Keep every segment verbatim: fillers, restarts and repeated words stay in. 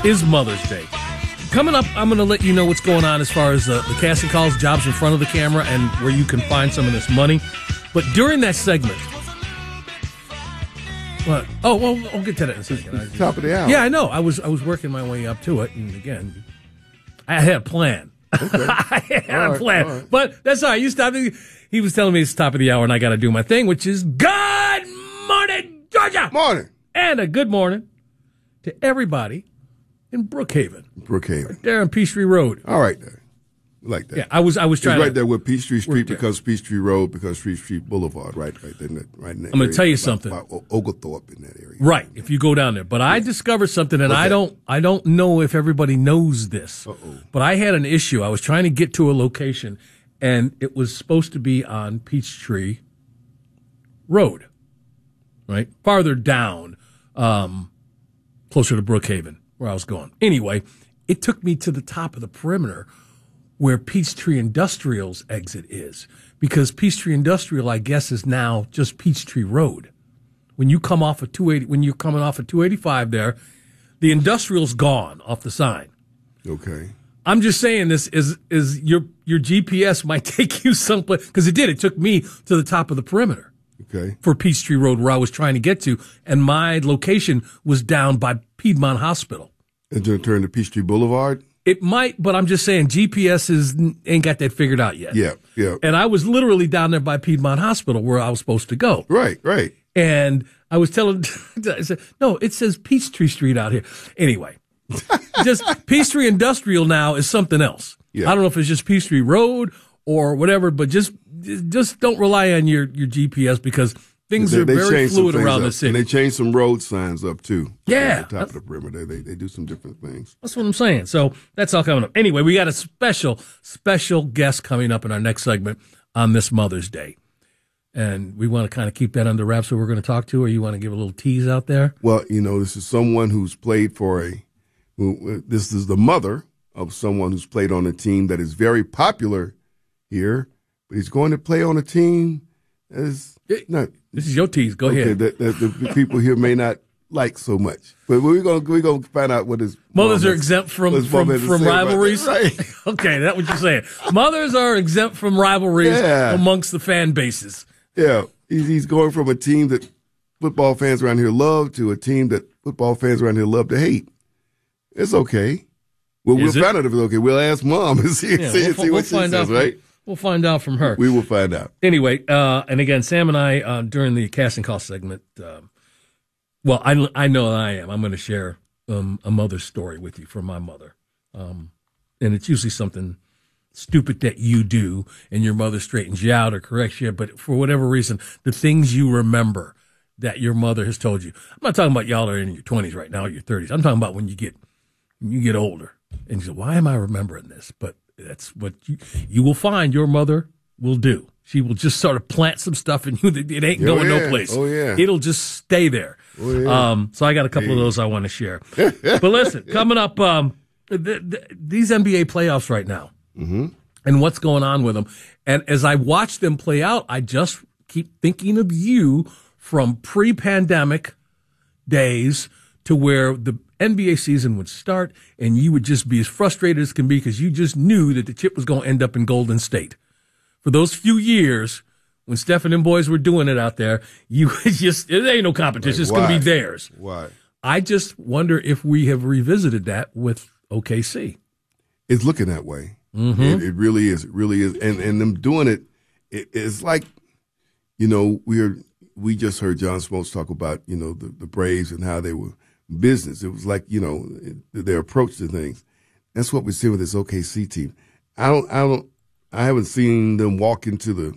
is Mother's Day. Coming up, I'm going to let you know what's going on as far as uh, the casting calls, jobs in front of the camera, and where you can find some of this money. But during that segment, what? Oh, well, I'll get to that in a second. It's top of the hour. Yeah, I know. I was I was working my way up to it, and again, I had a plan. Okay. I had All a right, plan, all right. but that's all right. You stopped. He was telling me it's top of the hour, and I got to do my thing, which is good morning, Georgia. Morning. And a good morning to everybody in Brookhaven. Brookhaven. There on Peachtree Road. All right, there. Like that. Yeah, I was I was It's trying right to, there with Peachtree Street there. because Peachtree Road, because Peachtree Boulevard, right, right there, in that, right in that I'm going to area. tell you By- something. by O- Oglethorpe in that area. Right, if you go down there. But I discovered something, and What's I that? don't I don't know if everybody knows this. Uh-oh. But I had an issue. I was trying to get to a location, and it was supposed to be on Peachtree Road, right? Farther down, um, closer to Brookhaven, where I was going. Anyway, it took me to the top of the perimeter where Peachtree Industrial's exit is, because Peachtree Industrial, I guess, is now just Peachtree Road. When you come off of two eighty, when you're coming off of two eighty-five there, the industrial's gone off the sign. Okay. I'm just saying this is is your your G P S might take you someplace, because it did. It took me to the top of the perimeter Okay. for Peachtree Road where I was trying to get to, and my location was down by Piedmont Hospital. And then turn to Peachtree Boulevard? It might, but I'm just saying G P S is ain't got that figured out yet. Yeah, yeah. And I was literally down there by Piedmont Hospital where I was supposed to go. Right, right. And I was telling, I said, no, it says Peachtree Street out here. Anyway, just Peachtree Industrial now is something else. Yeah. I don't know if it's just Peachtree Road or whatever, but just just don't rely on your, your G P S, because things They- are they very changed some fluid things around up. the city. And they changed some road signs up, too. Yeah. At the top of the perimeter. They, they do some different things. That's what I'm saying. So that's all coming up. Anyway, we got a special, special guest coming up in our next segment on this Mother's Day. And we want to kind of keep that under wraps, who we're going to talk to, or you want to give a little tease out there? Well, you know, this is someone who's played for a, who, this is the mother of someone who's played on a team that is very popular here, but he's going to play on a team that is not. This is your tease. Go okay, ahead. that, that the people here may not like so much. But we're going we're going to find out what his Mothers mom are has- exempt from what his from, mom has to from say about that. rivalries. Right. Okay, that's what you're saying. Mothers are exempt from rivalries Yeah. amongst the fan bases. Yeah, he's, he's going from a team that football fans around here love to a team that football fans around here love to hate. It's okay. Well, Is we'll it? find out if it's okay. We'll ask mom and see, Yeah, see, we'll, see we'll what she find says, out. From, right? We'll find out from her. We will find out. Anyway, uh, and again, Sam and I, uh, during the casting call segment, um, well, I, I know I am. I'm going to share um, a mother's story with you from my mother. Um, and it's usually something stupid that you do, and your mother straightens you out or corrects you. But for whatever reason, the things you remember that your mother has told you. I'm not talking about y'all are in your twenties right now, or your thirties. I'm talking about when you get when you get older. And you say, why am I remembering this? But that's what you, you will find your mother will do. She will just sort of plant some stuff in you that it ain't Oh, going yeah. no place. Oh, yeah. It'll just stay there. Oh, yeah. Um, so I got a couple of those I want to share. But listen, coming up, um, th- th- these N B A playoffs right now, Mm-hmm. and what's going on with them. And as I watch them play out, I just keep thinking of you from pre-pandemic days to where the N B A season would start, and you would just be as frustrated as can be because you just knew that the chip was going to end up in Golden State. For those few years when Steph and them boys were doing it out there, you just, it ain't no competition. Like, it's going to why? be theirs. Why? I just wonder if we have revisited that with O K C. It's looking that way. Mm-hmm. It, it really is. It really is. And and them doing it, it it's like, you know, we're we just heard John Smoltz talk about, you know, the, the Braves and how they were business. It was like, you know, it, their approach to things. That's what we're seeing with this O K C team. I don't, I don't, I haven't seen them walk into the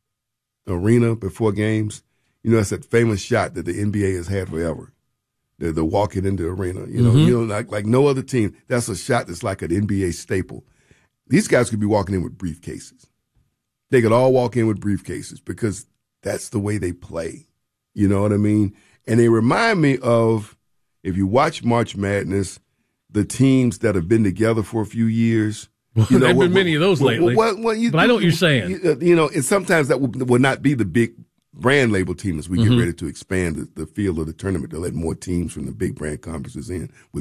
arena before games. You know, that's that famous shot that the N B A has had forever. They're, they're walking into the arena. You know, Mm-hmm. you know, like like no other team. That's a shot that's like an N B A staple. These guys could be walking in with briefcases. They could all walk in with briefcases because that's the way they play. You know what I mean? And they remind me of, if you watch March Madness, the teams that have been together for a few years. You know, There have what- been many of those what- lately. what- what you- But I know what you're saying. You, you know, and sometimes that will, will not be the big brand label team as we Mm-hmm. get ready to expand the, the field of the tournament to let more teams from the big brand conferences in with